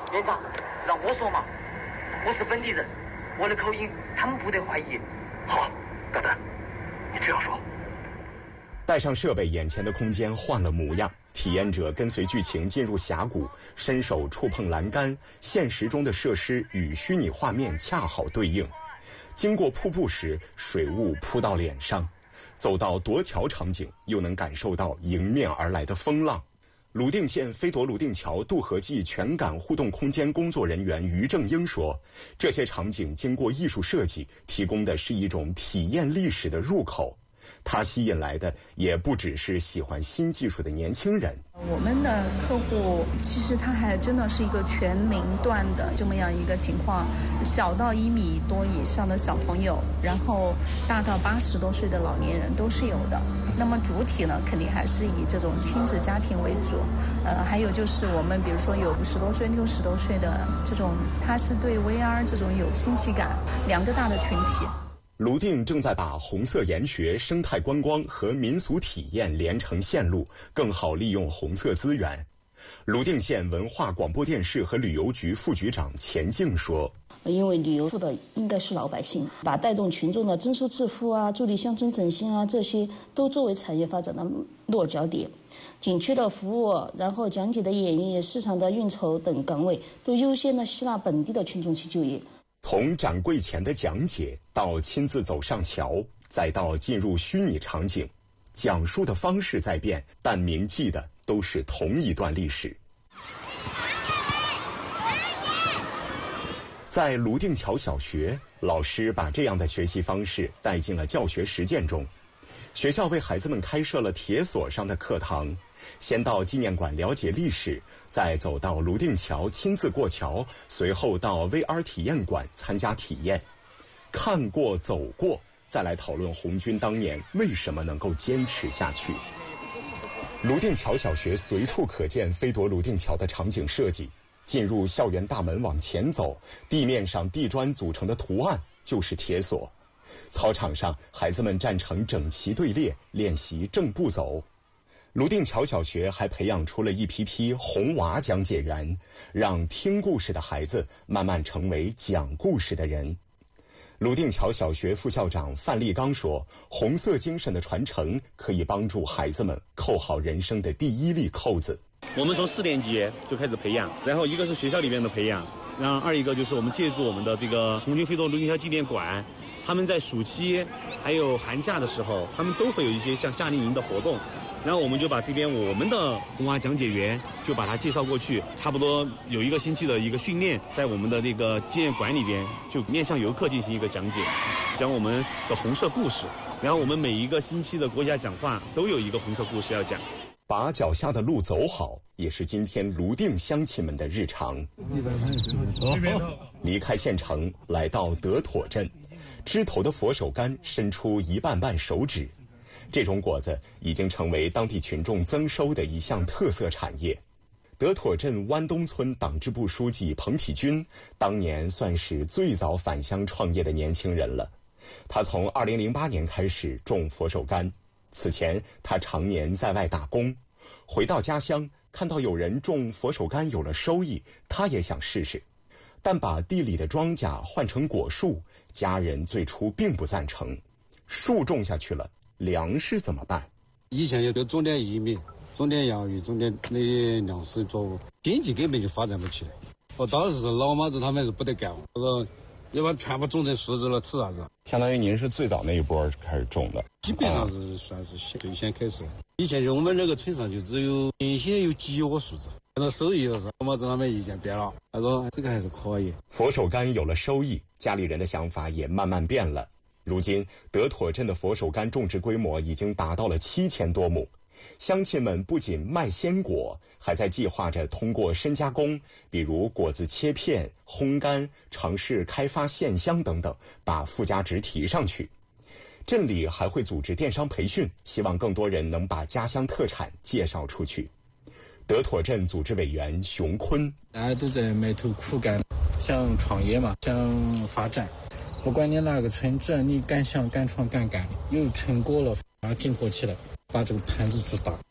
院长，让我说嘛，我是本地人，我的口音他们不得怀疑。 好，等等，你这样说。 带上设备，眼前的空间换了模样，体验者跟随剧情进入峡谷，伸手触碰栏杆，现实中的设施与虚拟画面恰好对应。经过瀑布时，水雾扑到脸上；走到夺桥场景，又能感受到迎面而来的风浪。泸定县飞夺泸定桥渡河记全感互动空间工作人员于正英说，这些场景经过艺术设计，提供的是一种体验历史的入口。他吸引来的也不只是喜欢新技术的年轻人。 我们的客户其实他还真的是一个全龄段的这么样一个情况，小到1米多以上的小朋友，然后大到80多岁的老年人都是有的。那么主体呢，肯定还是以这种亲子家庭为主。还有就是我们比如说有50多岁、60多岁的这种，他是对 VR 这种有新奇感，2个大的群体。 泸定正在把红色研学、生态观光和民俗体验连成线路，更好利用红色资源。泸定县文化广播电视和旅游局副局长钱静说， 因为旅游的应该是老百姓，把带动群众的增收致富啊、助力乡村振兴啊，这些都作为产业发展的落脚点。景区的服务，然后讲解的演绎、市场的运筹等岗位，都优先的吸纳本地的群众去就业。 从展柜前的讲解到亲自走上桥，再到进入虚拟场景，讲述的方式在变，但铭记的都是同一段历史。在泸定桥小学，老师把这样的学习方式带进了教学实践中。学校为孩子们开设了铁索上的课堂，先到纪念馆了解历史，再走到泸定桥亲自过桥，随后到 VR 体验馆参加体验。看过走过，再来讨论红军当年为什么能够坚持下去。泸定桥小学随处可见飞夺泸定桥的场景设计，进入校园大门往前走，地面上地砖组成的图案就是铁索。操场上，孩子们站成整齐队列，练习正步走。泸定桥小学还培养出了一批批红娃讲解员，让听故事的孩子慢慢成为讲故事的人。泸定桥小学副校长范立刚说，红色精神的传承可以帮助孩子们扣好人生的第一粒扣子。 我们从4年级就开始培养，然后一个是学校里面的培养，然后二一个就是我们借助我们的这个红军飞夺泸定桥纪念馆，他们在暑期还有寒假的时候，他们都会有一些像夏令营的活动，然后我们就把这边我们的红娃讲解员就把它介绍过去，差不多有1个星期的一个训练，在我们的这个纪念馆里边就面向游客进行一个讲解，讲我们的红色故事，然后我们每一个星期的国家讲话都有一个红色故事要讲。 把脚下的路走好，也是今天泸定乡亲们的日常。离开县城，来到德妥镇，枝头的佛手柑伸出一瓣瓣手指，这种果子已经成为当地群众增收的一项特色产业。德妥镇湾东村党支部书记彭体军当年算是最早返乡创业的年轻人了。他从2008年开始种佛手柑，此前他常年在外打工，回到家乡看到有人种佛手柑有了收益，他也想试试。但把地里的庄稼换成果树，家人最初并不赞成。树种下去了，粮食怎么办？ 以前也都种点玉米，种点洋芋，种点那些粮食作物，经济根本就发展不起来。我当时老妈子他们是不得干，我说要把全部种成树枝了，吃啥子？ 相当于您是最早那一波开始种的， 基本上是算是最先开始。以前就我们那个村上就只有原先有几窝树枝，现在收益又是老妈子他们意见变了，他说这个还是可以。 佛手柑有了收益，家里人的想法也慢慢变了。如今德妥镇的佛手柑种植规模已经达到了7000多亩，乡亲们不仅卖鲜果，还在计划着通过深加工，比如果子切片、烘干，尝试开发线香等等，把附加值提上去。镇里还会组织电商培训，希望更多人能把家乡特产介绍出去。德妥镇组织委员熊坤： 大家都在埋头苦干，想创业嘛，想发展。不管你哪个村，只要你敢想敢创敢干，有成果了，把它整合起来，把这个盘子做大。